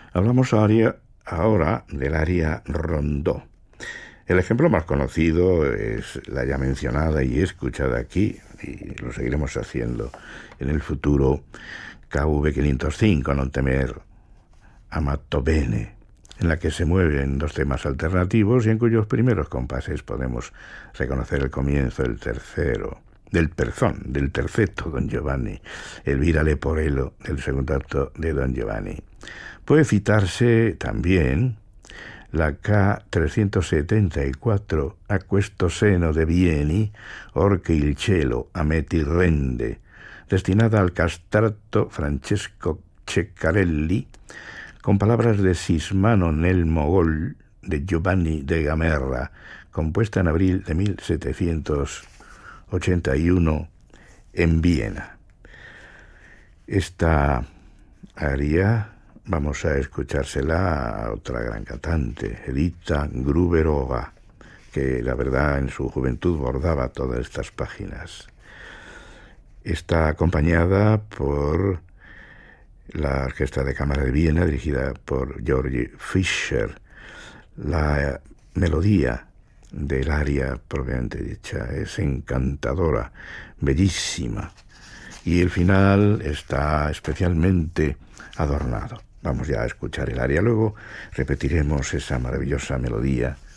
Hablamos ahora del aria rondó. El ejemplo más conocido es la ya mencionada y escuchada aquí, y lo seguiremos haciendo en el futuro, KV 505, Non temer amato bene, en la que se mueven dos temas alternativos y en cuyos primeros compases podemos reconocer el comienzo del terceto Don Giovanni, el Virale Porello del segundo acto de Don Giovanni. Puede citarse también la K374 A questo seno de vieni, orche il cielo a me ti rende, destinada al castrato Francesco Ceccarelli, con palabras de Sismano nel Mogol de Giovanni de Gamerra, compuesta en abril de 1781 en Viena. Esta aria vamos a escuchársela a otra gran cantante, Edita Gruberova, que la verdad en su juventud bordaba todas estas páginas. Está acompañada por la Orquesta de Cámara de Viena, dirigida por Georgi Fischer. La melodía del aria propiamente dicha es encantadora, bellísima, y el final está especialmente adornado. Vamos ya a escuchar el aria, luego repetiremos esa maravillosa melodía